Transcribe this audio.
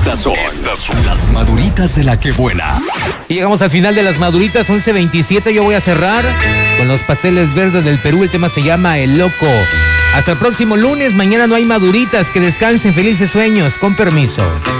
Estas son las maduritas de la que buena. Y llegamos al final de las maduritas, 11:27. Yo voy a cerrar con los pasteles verdes del Perú. El tema se llama El Loco. Hasta el próximo lunes. Mañana no hay maduritas. Que descansen. Felices sueños. Con permiso.